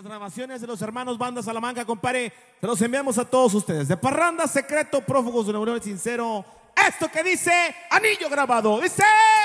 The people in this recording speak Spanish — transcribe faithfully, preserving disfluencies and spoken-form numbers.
Las grabaciones de los hermanos Banda Salamanca, compadre, se los enviamos a todos ustedes. De Parranda, Secreto, Prófugos de un Amor Sincero. Esto que dice Anillo Grabado, dice...